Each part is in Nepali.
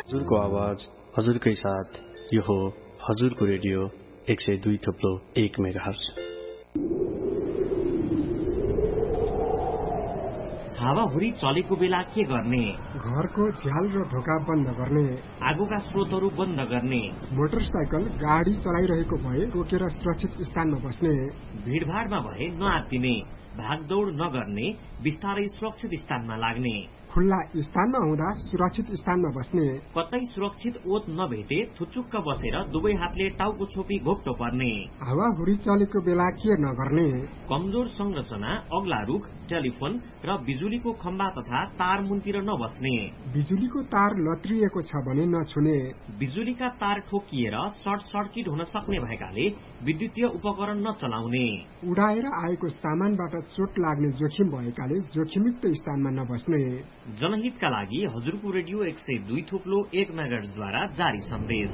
हजुरको आवाज हजुरकै साथ यो हो हजुरको रेडियो 102.1 मेगाहर्ज। हावाहुरी चलेको बेला के गर्ने? घरको झ्याल र ढोका बन्द गर्ने, आगोका स्रोतहरू बन्द गर्ने, मोटरसाइकल गाडी चलाइरहेको भए रोकेर सुरक्षित स्थानमा बस्ने, भीड़भाड़मा भए नआत्तिने, भागदौड़ नगर्ने, बिस्तारै सुरक्षित स्थानमा लाग्ने, खुल्ला स्थानमा हुँदा सुरक्षित स्थानमा बस्ने, कतै सुरक्षित ओत नभेटे थुचुक्क बसेर दुवै हातले टाउको छोपी घोप्टो पर्ने, हावाहुरी चलेको बेला के नगर्ने, कमजोर संरचना, अग्ला रुख, टेलिफोन र बिजुलीको खम्बा तथा तार मुन्तिर नबस्ने, बिजुलीको तार लत्रिएको छ भने नछुने, बिजुलीका तार ठोकिएर सर्ट सर्किट हुन सक्ने भएकाले विद्युतीय उपकरण नचलाउने, उडाएर आएको सामानबाट चोट लाग्ने जोखिम भएकाले जोखिमयुक्त स्थानमा नबस्ने। जनहितका लागि हजुरको रेडियो 102.1 मेगाहर्जद्वारा जारी सन्देश।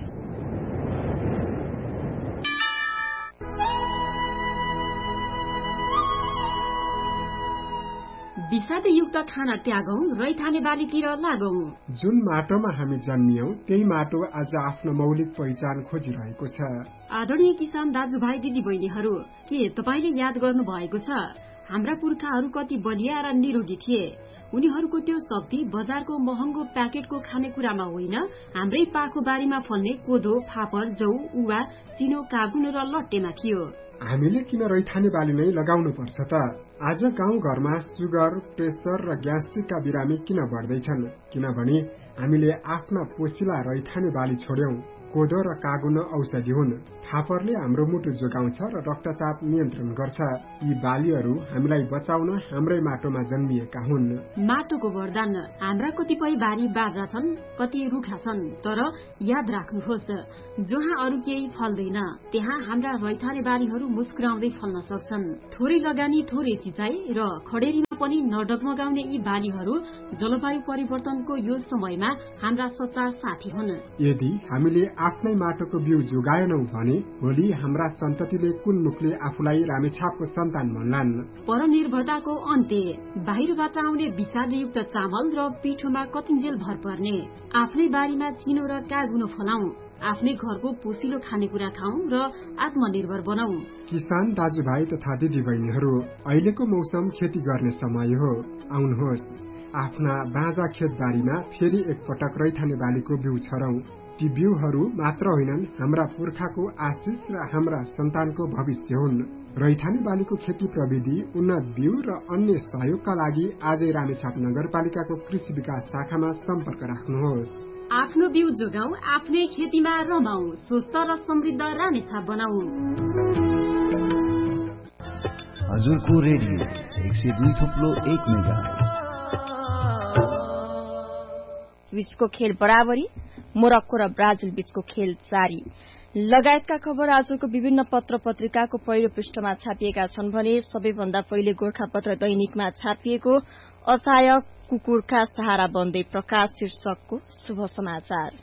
विषादयुक्त खाना त्यागौं, रैथाने बालीतिर लागौं। जुन माटोमा हामी जन्मियौं त्यही माटो आज आफ्नो मौलिक पहिचान खोजिरहेको छ। आदरणीय किसान दाजुभाइ दिदी बहिनीहरू, के तपाईले याद गर्नु भएको छ हाम्रा पुर्खाहरू कति बलिया र निरोगी थिए? उनीहरूको त्यो शक्ति बजारको महँगो प्याकेटको खानेकुरामा होइन, हाम्रै पाखो बारीमा फल्ने कोदो, फापर, जौ, उवा, चिनो, कागुन र लट्टेमा थियो। हामीले किन रैथाने बाली नै लगाउनु पर्छ त? आज गाउँ घरमा सुगर, प्रेसर र ग्यास्ट्रिकका बिरामी किन बढ्दैछन्? किनभने हामीले आफ्ना पोसिला रैथाने बाली छोड्यौं। कोदो र कागुन औषधि हुन्। फापरले हाम्रो मुटु जोगाउँछ र रक्तचाप नियन्त्रण गर्छ। यी बालीहरू हामीलाई बचाउन हाम्रै माटोमा जन्मिएका हुन्। माटोको वरदान। हाम्रा कतिपय बारी बाजा छन्, कति रुखा छन्, तर याद राख्नुहोस्, जहाँ अरू केही फल्दैन त्यहाँ हाम्रा रैथाने बारीहरू मुस्कुराउँदै फल्न सक्छन्। थोरै लगानी, थोरै सिँचाइ र खडेरीमा पनि नडगमगाउने यी बालीहरू जलवायु परिवर्तनको यो समयमा हाम्रा सच्चा साथी हुन्। यदि हामीले आफ्नै माटोको बिउ जोगाएनौं भने भोलि हाम्रा सन्ततिले कुन मुखले आफूलाई रामेछापको सन्तान भन्लान्? परनिर्भरताको अन्त्य। बाहिरबाट आउने विषादयुक्त चामल र पिठोमा कतिन्जेल भर पर्ने। आफ्नै बारीमा चिनो र कागुनो फलाउँ, आफ्नै घरको पोसिलो खानेकुरा खाउँ र आत्मनिर्भर बनाऊ। किसान दाजुभाइ तथा दिदीबहिनीहरू, अहिलेको मौसम खेती गर्ने समय हो। आउनुहोस्, आफ्ना बाँझा खेतबारीमा फेरि एकपटक रैथाने बालीको बिउ छरौं। ती बिउहरू मात्र होइनन्, हाम्रा पुर्खाको आशिष र हाम्रा सन्तानको भविष्य हुन्। रैथाने बालीको खेती प्रविधि, उन्नत बिउ र अन्य सहयोगका लागि आजै रामेछाप नगरपालिकाको कृषि विकास शाखामा सम्पर्क राख्नुहोस्। आफ्नो बिउ जोगाऊ, आफ्नै खेतीमा रमाऊ, स्वस्थ र समृद्ध रामेछाप बनाऊ। हजुरको रेडियो 102.1 मेगाहर्ज। बीचको खेल बराबरी, मोरक्को र ब्राजिल बीचको खेल जारी लगायतका खबर आजको विभिन्न पत्र पत्रिकाको पहिलो पृष्ठमा छापिएका छन् भने सबैभन्दा पहिले गोरखापत्र दैनिकमा छापिएको असहाय कुकुरका सहारा बन्दै प्रकाश शीर्षकको शुभ समाचार।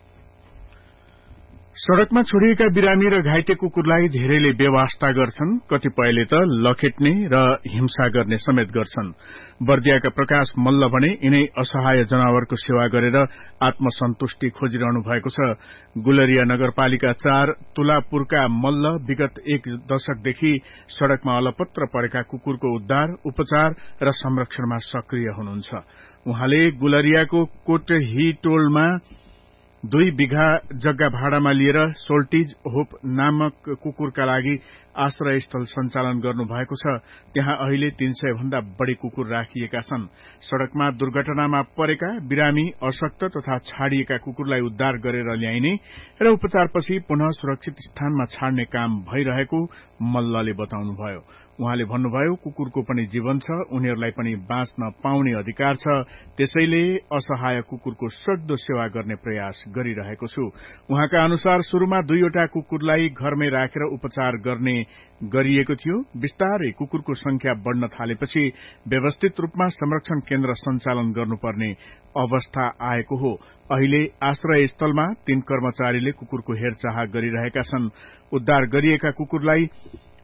सड़कमा छोडिएका बिरामी र घाइते कुकुरलाई धेरैले बेवास्ता गर्छन्, कतिपयले त लखेट्ने र हिंसा गर्ने समेत गर्छन्। बर्दियाका प्रकाश मल्ल भने यिनै असहाय जनावरको सेवा गरेर आत्मसन्तुष्टि खोजिरहनु भएको छ। गुलरिया नगरपालिका 4 तुलापुरका मल्ल विगत 1 दशकदेखि सड़कमा अलपत्र परेका कुकुरको उद्धार, उपचार र संरक्षणमा सक्रिय हुनुहुन्छ। उहाँले गुलरियाको कोटहीटोलमा 2 बिघा जग्गा भाडामा लिएर सोल्टिज होप नामक कुकुरका लागि आश्रय स्थल सञ्चालन गर्नु भएको छ। त्यहाँ अहिले 300 भन्दा बढ़ी कुकुर राखिएका छन्। सड़कमा दुर्घटनामा परेका, बिरामी, अशक्त तथा छाडिएका कुकुरलाई उद्धार गरेर ल्याइने र उपचारपछि पुनः सुरक्षित स्थानमा छाड्ने काम भइरहेको मल्लले बताउनुभयो। उहाँले भन्नुभयो, कुकुरको पनि जीवन छ, उनीहरूलाई पनि बाँच्न पाउने अधिकार छ, त्यसैले असहाय कुकुरको सक्दो सेवा गर्ने प्रयास गरिरहेको छु। उहाँका अनुसार शुरूमा 2 वटा कुकुरलाई घरमै राखेर उपचार गर्ने गरिएको थियो। बिस्तारै कुकुरको संख्या बढ़न थालेपछि व्यवस्थित रूपमा संरक्षण केन्द्र सञ्चालन गर्नुपर्ने अवस्था आएको हो। अहिले आश्रय स्थलमा 3 कर्मचारीले कुकुरको हेरचाह गरिरहेका छन्। उद्धार गरिएका कुकुरलाई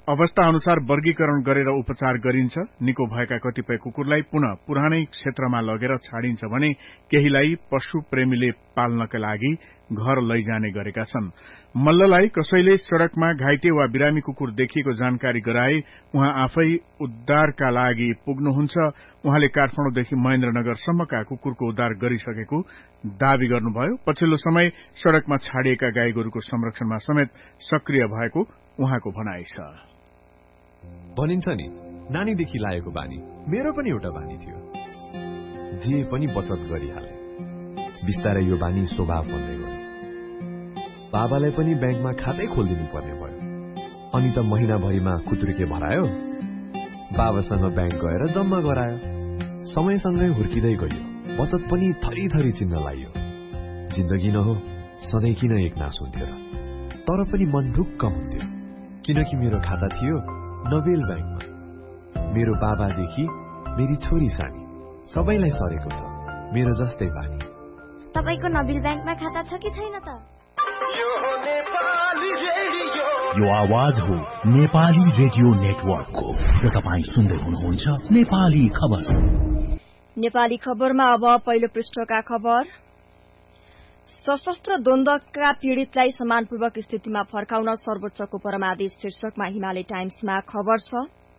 अवस्था अनुसार वर्गीकरण गरेर उपचार गरिन्छ। निको भएका कतिपय कुकुरलाई पुनः पुरानै क्षेत्रमा लगेर छाडिन्छ भने केहीलाई पशु प्रेमीले पाल्नका लागि घर लैजाने गरेका छन्। मल्ललाई कसैले सड़कमा घाइते वा बिरामी कुकुर देखिएको जानकारी गराए उहाँ आफै उद्धारका लागि पुग्नुहुन्छ। उहाँले काठमाडौँदेखि महेन्द्रनगरसम्मका कुकुरको उद्धार गरिसकेको दावी गर्नुभयो। पछिल्लो समय सड़कमा छाडिएका गाई गोरुको संरक्षणमा समेत सक्रिय भएको उहाँको भनाइ छ। भनिन्छ नि, नानीदेखि लागेको बानी मेरो पनि एउटा बानी थियो। जे पनि बचत गरिहाले। बिस्तारै यो बानी स्वभाव बन्दै गयो। बाबालाई पनि ब्याङ्कमा खातै खोलिदिनु पर्ने भयो। अनि त महिनाभरिमा खुत्रुके भरायो। बाबासँग ब्याङ्क गएर जम्मा गरायो। समयसँगै हुर्किँदै गयो। बचत पनि थरी थरी चिन्न लाग्यो। जिन्दगी न हो, सधैँ किन एक नास हुन्थ्यो र? तर पनि मन ढुक्क हुन्थ्यो, किनकि मेरो खाता थियो नोबेल ब्याङ्कमा। मेरो बाबादेखि मेरी छोरी सानी सबैलाई सरेको छ मेरो जस्तै बानी। तपाईको नोबेल ब्याङ्कमा खाता छ कि छैन त? यो आवाज हो नेपाली रेडियो नेटवर्कको र तपाईँ सुन्दै हुनुहुन्छ नेपाली खबर। नेपाली खबरमा अब पहिलो पृष्ठका खबर। सशस्त्र द्वन्द्वका पीड़ितलाई सम्मानपूर्वक स्थितिमा फर्काउन सर्वोच्चको परमादेश शीर्षकमा हिमालय टाइम्समा खबर छ।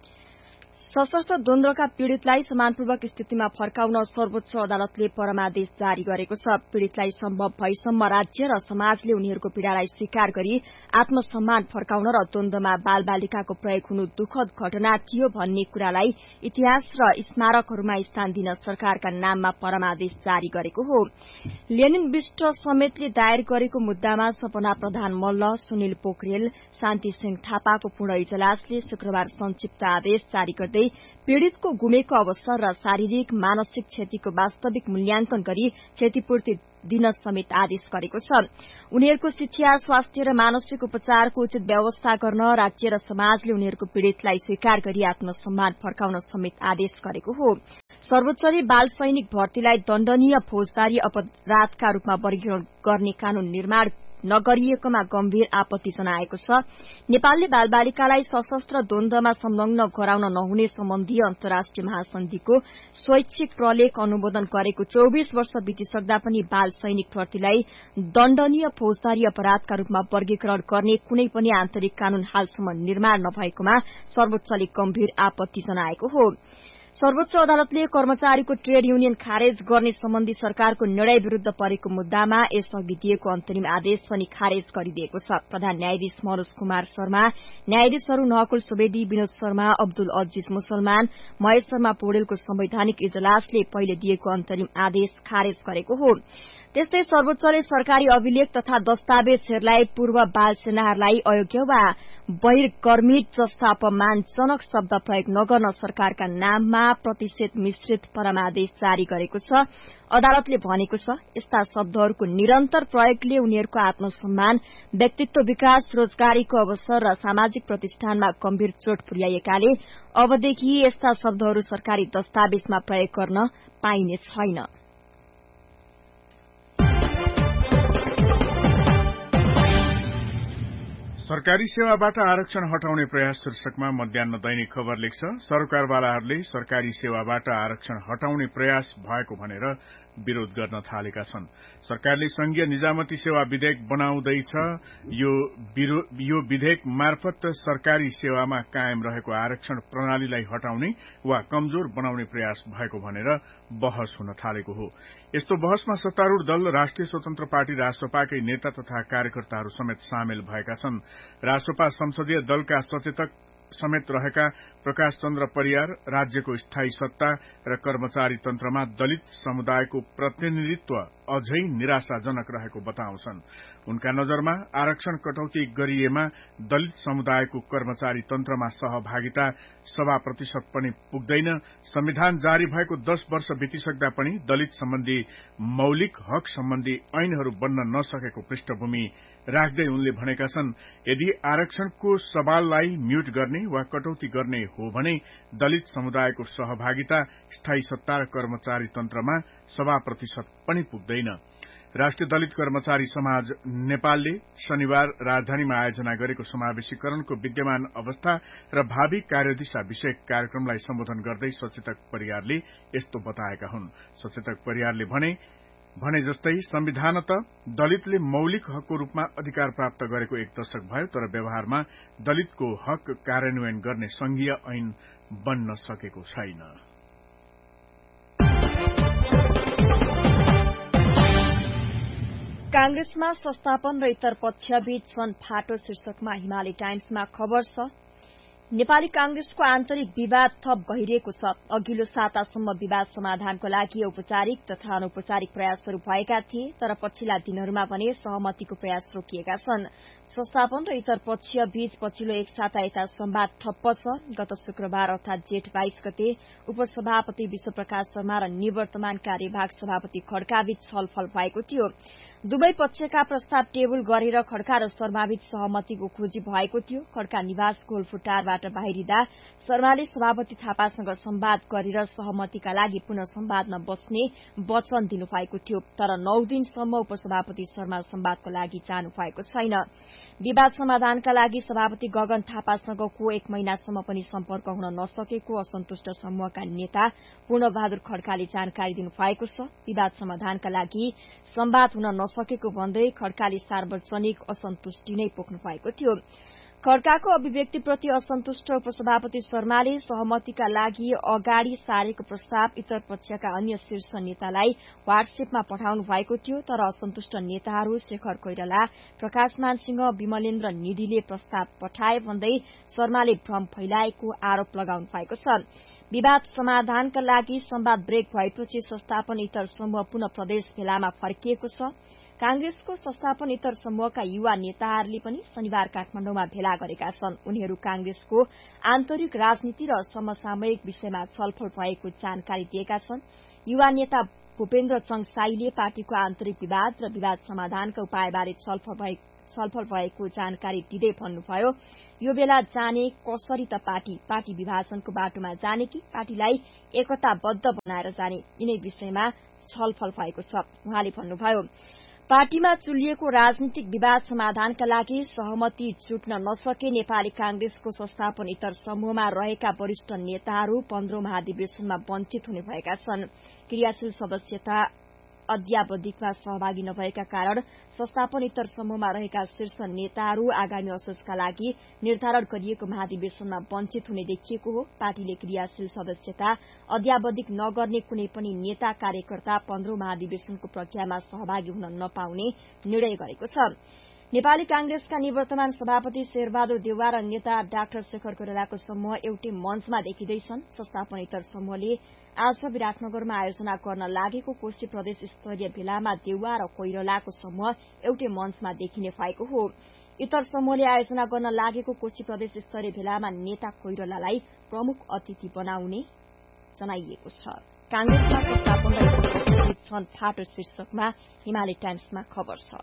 सशस्त्र द्वन्द्वका पीड़ितलाई सम्मानपूर्वक स्थितिमा फर्काउन सर्वोच्च अदालतले परमादेश जारी गरेको छ। पीड़ितलाई सम्भव भएसम्म राज्य र समाजले उनीहरूको पीड़ालाई स्वीकार गरी आत्मसम्मान फर्काउन र द्वन्द्वमा बालबालिकाको प्रयोग हुनु दुखद घटना थियो भन्ने कुरालाई इतिहास र स्मारकहरूमा स्थान दिन सरकारका नाममा परमादेश जारी गरेको हो। लेनिन विष्ट समेतले दायर गरेको मुद्दामा सपना प्रधान मल्ल, सुनिल पोखरेल, शान्ति सिंह थापाको पूर्ण इजलासले शुक्रबार संक्षिप्त आदेश जारी गर्दै पीड़ितको गुमेको अवसर र शारीरिक मानसिक क्षतिको वास्तविक मूल्याङ्कन गरी क्षतिपूर्ति दिन समेत आदेश गरेको छ। उनीहरूको शिक्षा, स्वास्थ्य र मानसिक उपचारको उचित व्यवस्था गर्न राज्य र समाजले उनीहरूको पीड़ितलाई स्वीकार गरी आत्मसम्मान फर्काउन समेत आदेश गरेको हो। सर्वोच्चले बाल सैनिक भर्तीलाई दण्डनीय फौजदारी अपराधका रूपमा वर्गीकरण गर्ने कानून निर्माण नगरिएकोमा गम्भीर आपत्ति जनाएको छ। नेपालले बालबालिकालाई सशस्त्र द्वन्द्वमा संलग्न गराउन नहुने सम्बन्धी अन्तर्राष्ट्रिय महासन्धिको स्वैच्छिक प्रलेख अनुमोदन गरेको 24 वर्ष बितिसक्दा पनि बाल सैनिक भर्तीलाई दण्डनीय फौजदारी अपराधका रूपमा वर्गीकरण गर्ने कुनै पनि आन्तरिक कानून हालसम्म निर्माण नभएकोमा सर्वोच्चले गम्भीर आपत्ति जनाएको हो। सर्वोच्च अदालतले कर्मचारीको ट्रेड युनियन खारेज गर्ने सम्बन्धी सरकारको निर्णय विरूद्ध परेको मुद्दामा यसअघि दिएको अन्तरिम आदेश पनि खारेज गरिदिएको छ। प्रधान न्यायाधीश मनोज कुमार शर्मा, न्यायाधीशहरू नहकुल सुवेदी, विनोद शर्मा, अब्दुल अजीज मुसलमान, महेश शर्मा पौडेलको संवैधानिक इजलासले पहिले दिएको अन्तरिम आदेश खारेज गरेको हो। त्यस्तै सर्वोच्चले सरकारी अभिलेख तथा दस्तावेजहरूलाई पूर्व बाल सेनाहरूलाई अयोग्य वा बहिर्गर्मित जस्ता अपमानजनक शब्द प्रयोग नगर्न सरकारका नाममा प्रतिशत मिश्रित परमादेश जारी गरेको छ। अदालतले भनेको छ, यस्ता शब्दहरूको निरन्तर प्रयोगले उनीहरूको आत्मसम्मान, व्यक्तित्व विकास, रोजगारीको अवसर र सामाजिक प्रतिष्ठानमा गम्भीर चोट पुर्याएकाले अबदेखि यस्ता शब्दहरू सरकारी दस्तावेजमा प्रयोग गर्न पाइने छैन। सरकारी सेवाबाट आरक्षण हटाउने प्रयास शीर्षकमा मध्याह्न दैनिक खबर लेख्छ। सरकारवालाहरूले सरकारी सेवाबाट आरक्षण हटाउने प्रयास भएको भनेर विरोध गर्न थालेका छन्। सरकारले संघीय निजामती सेवा विधेयक बनाउँदैछ। यो विधेयक मार्फत सरकारी सेवामा कायम रहेको आरक्षण प्रणालीलाई हटाउने वा कमजोर बनाउने प्रयास भएको भनेर बहस हुन थालेको हो। यस्तो बहसमा सत्तारूढ़ दल राष्ट्रिय स्वतन्त्र पार्टी रासोपाकै नेता तथा कार्यकर्ताहरू समेत सामेल भएका छन्। रासोपा संसदीय दलका सचेतक समेत रहेका प्रकाश चन्द्र परियार राज्यको स्थायी सत्ता र कर्मचारी तन्त्रमा दलित समुदायको प्रतिनिधित्व अझै निराशाजनक रहेको बताउँछन्। उनका नजरमा आरक्षण कटौती गरिएमा दलित समुदायको कर्मचारी तन्त्रमा सहभागिता 1% पनि पुग्दैन। संविधान जारी भएको 10 वर्ष बितिसक्दा पनि दलित सम्बन्धी मौलिक हक सम्बन्धी ऐनहरू बन्न नसकेको पृष्ठभूमि राख्दै उनले भनेका छन्, यदि आरक्षणको सवाललाई म्यूट गर्ने वा कटौती गर्ने हो भने दलित समुदायको सहभागिता स्थायी सत्ता र कर्मचारी तन्त्रमा 1% पनि पुग्दैन। राष्ट्रिय दलित कर्मचारी समाज नेपालले शनिबार राजधानीमा आयोजना गरेको समावेशीकरणको विद्यमान अवस्था र भावी कार्यदिशा विषयक कार्यक्रमलाई सम्बोधन गर्दै सचेतक परियारले यस्तो बताएका हुन्। सचेतक परियारले भने जस्तै संविधानत दलितले मौलिक हकको रूपमा अधिकार प्राप्त गरेको 1 दशक भयो, तर व्यवहारमा दलितको हक कार्यान्वयन गर्ने संघीय ऐन बन्न सकेको छैन। कांग्रेसमा संस्थापन र इतर पक्षबीच छन् फाटो शीर्षकमा हिमालय टाइम्समा खबर छ। नेपाली कांग्रेसको आन्तरिक विवाद थप गहिरिएको छ। अघिल्लो सातासम्म विवाद समाधानको लागि औपचारिक तथा अनौपचारिक प्रयासहरू भएका थिए, तर पछिल्ला दिनहरूमा भने सहमतिको प्रयास रोकिएका छन्। संस्थापन र इतर पक्षीय बीच पछिल्लो 1 साता यता संवाद ठप्प छ। गत शुक्रबार अर्थात जेठ 22 गते उपसभापति विश्वप्रकाश शर्मा र निवर्तमान कार्यवाहक सभापति खड्काबीच छलफल भएको थियो। दुवै पक्षका प्रस्ताव टेबल गरेर खड्का र शर्माबीच सहमतिको खोजी भएको थियो। खड्का निवास गोलफुटारबाट बाहिरिँदा शर्माले सभापति थापासँग संवाद गरेर सहमतिका लागि पुनः संवादमा बस्ने वचन दिनुभएको थियो, तर 9 दिनसम्म उपसभापति शर्मा संवादको लागि जानु भएको छैन। विवाद समाधानका लागि सभापति गगन थापासँगको 1 महिनासम्म पनि सम्पर्क हुन नसकेको असन्तुष्ट समूहका नेता पूर्णबहादुर खड्काले जानकारी दिनुभएको छ। विवाद समाधानका लागि संवाद हुन नसकेको भन्दै खड्काले सार्वजनिक असन्तुष्टि नै पोख्नु भएको थियो। खड्काको अभिव्यक्तिप्रति असन्तुष्ट उपसभापति शर्माले सहमतिका लागि अगाडि सारेको प्रस्ताव इतर पक्षका अन्य शीर्ष नेतालाई व्हाट्सएपमा पठाउनु भएको थियो, तर असन्तुष्ट नेताहरू शेखर कोइराला, प्रकाशमान सिंह, विमलेन्द्र निधिले प्रस्ताव पठाए भन्दै शर्माले भ्रम फैलाएको आरोप लगाउनु भएको छ। विवाद समाधानका लागि संवाद ब्रेक भएपछि संस्थापन इतर समूह पुनः प्रदेश भेलामा फर्किएको छ। कांग्रेसको संस्थापन इतर समूहका युवा नेताहरूले पनि शनिबार काठमाडौँमा भेला गरेका छन्। उनीहरू कांग्रेसको आन्तरिक राजनीति र समसामयिक विषयमा छलफल भएको जानकारी दिएका छन्। युवा नेता भूपेन्द्र चङसाईले पार्टीको आन्तरिक विवाद र विवाद समाधानका उपायबारे छलफल भएको जानकारी दिँदै भन्नुभयो, यो बेला जाने कसरी त पार्टी विभाजनको बाटोमा जाने कि पार्टीलाई एकताबद्ध बनाएर जाने, यिनै विषयमा छलफल भएको छ। उहाँले भन्नुभयो, पार्टीमा चुलिएको राजनीतिक विवाद समाधानका लागि सहमति जुट्न नसके नेपाली कांग्रेसको संस्थापन इतर समूहमा रहेका वरिष्ठ नेताहरू 15औं महाधिवेशनमा वञ्चित हुने भएका छन्। क्रियाशील सदस्यता अद्यावधिकमा सहभागी नभएका कारण संस्थापन इतर समूहमा रहेका शीर्ष नेताहरू आगामी असोजका लागि निर्धारण गरिएको महाधिवेशनमा वञ्चित हुने देखिएको हो। पार्टीले क्रियाशील सदस्यता अद्यावधिक नगर्ने कुनै पनि नेता कार्यकर्ता 15औं महाधिवेशनको प्रक्रियामा सहभागी हुन नपाउने निर्णय गरेको छ। नेपाली कांग्रेसका निवर्तमान सभापति शेरबहादुर देउवा र नेता डाक्टर शेखर कोइरालाको समूह एउटै मञ्चमा देखिँदैछन्। संस्थापन इतर समूहले आज विराटनगरमा आयोजना गर्न लागेको कोशी प्रदेश स्तरीय भेलामा देउवा र कोइरालाको समूह एउटै मञ्चमा देखिने भएको हो। इतर समूहले आयोजना गर्न लागेको कोशी प्रदेश स्तरीय भेलामा नेता कोइरालालाई प्रमुख अतिथि बनाउने जनाइएको छ। कांग्रेसमा संस्थापन र छन् फाटो शीर्षकमा हिमालय टाइम्समा खबर छ।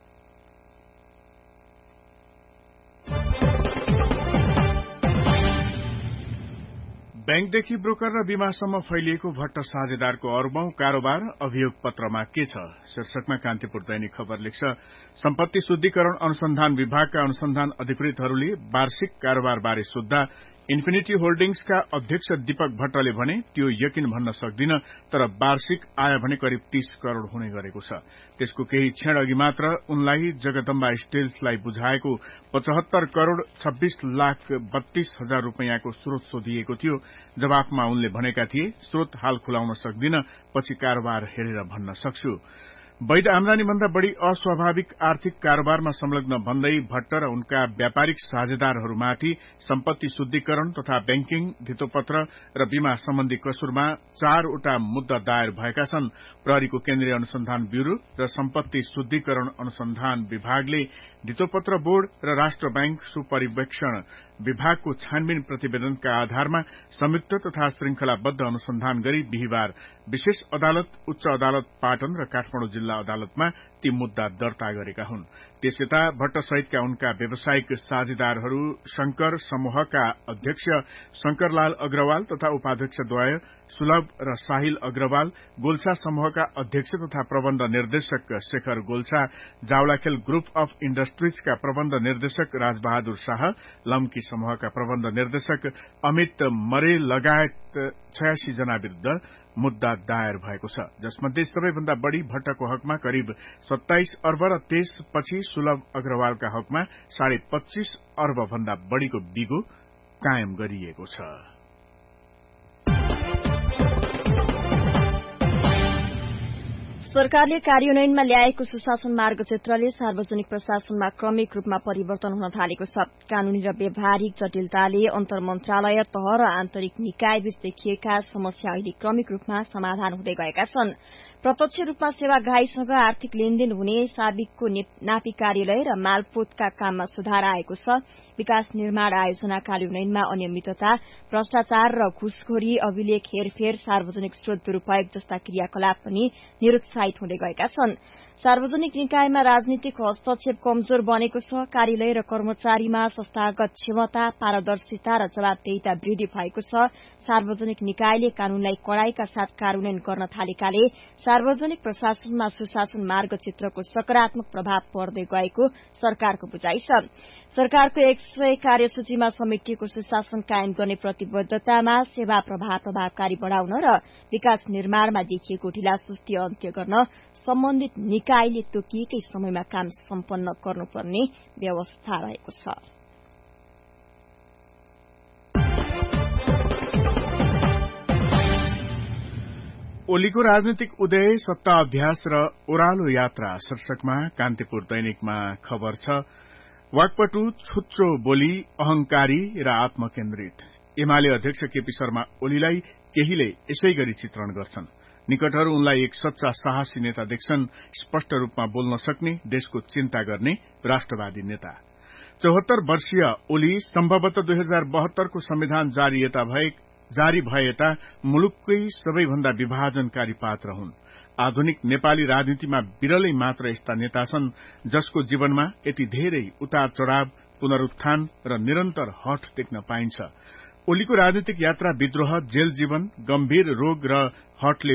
बैंकदेखि ब्रोकर र बीमासम्म फैलिएको भट्ट साझेदारको अर्बौं कारोबार अभियोग पत्रमा के छ शीर्षकमा कान्तिपुर दैनिक खबर लेख्छ। सम्पत्ति शुद्धिकरण अनुसन्धान विभागका अनुसन्धान अधिकृतहरूले वार्षिक कारोबारबारे सोध्दा इन्फिनिटी होल्डिंग्सका अध्यक्ष दीपक भट्टले भने त्यो यकिन भन्न सक्दिन, तर वार्षिक आय भने करिब 30 करोड़ हुने गरेको छ। त्यसको केही क्षण अघि मात्र उनलाई जगदम्बा स्टिल्सलाई बुझाएको 75 करोड़ 26 लाख 32 हजार रूपियाँको स्रोत सोधिएको थियो। जवाफमा उनले भनेका थिए, स्रोत हाल खुलाउन सक्दिन, पछि कारोबार हेरेर भन्न सक्छु। वैध आमदानीभन्दा बढ़ी अस्वाभाविक आर्थिक कारोबारमा संलग्न भन्दै भट्ट र उनका व्यापारिक साझेदारहरूमाथि सम्पत्ति शुद्धिकरण तथा ब्याङ्किङ, धितोपत्र र बीमा सम्बन्धी कसुरमा 4 वटा मुद्दा दायर भएका छन्। प्रहरीको केन्द्रीय अनुसन्धान ब्यूरो र सम्पत्ति शुद्धिकरण अनुसन्धान विभागले धितोपत्र बोर्ड र राष्ट्र बैंक सुपरिवेक्षण विभागको छानबिन प्रतिवेदनका आधारमा संयुक्त तथा श्रृंखलाबद्ध अनुसन्धान गरी बिहिबार विशेष अदालत, उच्च अदालत पाटन र काठमाडौँ जिल्ला अदालतमा ती मुद्दा दर्ता गरेका हुन्। त्यसयता भट्ट सहितका उनका व्यावसायिक साझेदारहरू शंकर समूहका अध्यक्ष शंकरलाल अग्रवाल तथा उपाध्यक्षद्वय सुलभ र साहिल अग्रवाल, गोल्छा समूहका अध्यक्ष तथा प्रबन्ध निर्देशक शेखर गोल्छा, जावलाखेल ग्रुप अफ इण्डस्ट्रीजका प्रबन्ध निर्देशक राजबहादुर शाह, लम्की समूहका प्रबन्ध निर्देशक अमित मरे लगायत 86 जना विरूद्ध मुद्दा दायर भएको छ, जसमध्ये सबैभन्दा बढ़ी भट्टको हकमा करिब 27 अर्ब र त्यसपछि सुलभ अग्रवालका हकमा 25.5 अर्ब भन्दा बढ़ीको बिगो कायम गरिएको छ। सरकारले कार्यान्वयनमा ल्याएको सुशासन मार्गचित्रले सार्वजनिक प्रशासनमा क्रमिक रूपमा परिवर्तन हुन थालेको छ। कानूनी र व्यावहारिक जटिलताले अन्तर्मन्त्रालय तह र आन्तरिक निकायबीच देखिएका समस्या अहिले क्रमिक रूपमा समाधान हुँदै गएका छन्। प्रत्यक्ष रूपमा सेवाग्राहीसँग आर्थिक लेनदेन हुने साबिकको नापी कार्यालय र मालपोतका काममा सुधार आएको छ। विकास निर्माण आयोजना कार्यान्वयनमा अनियमितता, भ्रष्टाचार र घुसखोरी, अभिलेख हेरफेर, सार्वजनिक स्रोत दुरूपयोग जस्ता क्रियाकलाप पनि निरुत्साहित हुँदै गएका छन्। सार्वजनिक निकायमा राजनीतिक हस्तक्षेप कमजोर बनेको छ। कार्यालय र कर्मचारीमा संस्थागत क्षमता, पारदर्शिता र जवाबदेहिता वृद्धि भएको छ। सार्वजनिक निकायले कानूनलाई कड़ाईका साथ कार्यान्वयन गर्न थालेकाले सार्वजनिक प्रशासनमा सुशासन मार्गचित्रको सकारात्मक प्रभाव पर्दै गएको सरकारको बुझाइ छ। सरकारको 100 कार्यसूचीमा समेटिएको सुशासन कायम गर्ने प्रतिबद्धतामा सेवा प्रभावकारी बढ़ाउन र विकास निर्माणमा देखिएको ढिलासुस्ती अन्त्य गर्न सम्बन्धित निकायले तोकिएकै समयमा काम सम्पन्न गर्नुपर्ने व्यवस्था रहेको छ। ओलीको राजनीतिक उदय, सत्ता अभ्यास र ओह्रालो यात्रा शीर्षकमा कान्तिपुर दैनिकमा खबर छ। वाकपटु, छुच्चो बोली, अहंकारी र आत्मकेन्द्रित। एमाले अध्यक्ष केपी शर्मा ओलीलाई केहीले यसै गरी चित्रण गर्छन्। निकटहरू उनलाई एक सच्चा साहसी नेता देख्छन्, स्पष्ट रूपमा बोल्न सक्ने, देशको चिन्ता गर्ने राष्ट्रवादी नेता। 74 वर्षीय ओली सम्भवतः 2072 को संविधान जारी भए यता मुलुककै सबैभन्दा विभाजनकारी पात्र हुन्। आधुनिक नेपाली राजनीतिमा विरलै मात्र यस्ता नेता छन् जसको जीवनमा यति धेरै उतार चढ़ाव, पुनरुत्थान र निरन्तर हठ देख्न पाइन्छ। ओलीको राजनीतिक यात्रा विद्रोह, जेल जीवन, गम्भीर रोग र हठले